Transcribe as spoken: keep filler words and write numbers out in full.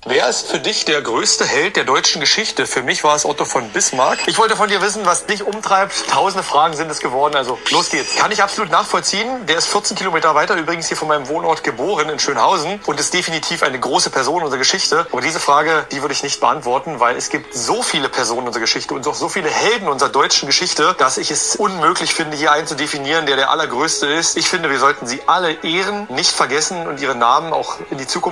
Wer ist für dich der größte Held der deutschen Geschichte? Für mich war es Otto von Bismarck. Ich wollte von dir wissen, was dich umtreibt. Tausende Fragen sind es geworden, also los geht's. Kann ich absolut nachvollziehen. Der ist vierzehn Kilometer weiter, übrigens hier von meinem Wohnort geboren in Schönhausen und ist definitiv eine große Person unserer Geschichte. Aber diese Frage, die würde ich nicht beantworten, weil es gibt so viele Personen unserer Geschichte und auch so viele Helden unserer deutschen Geschichte, dass ich es unmöglich finde, hier einen zu definieren, der der allergrößte ist. Ich finde, wir sollten sie alle ehren, nicht vergessen und ihre Namen auch in die Zukunft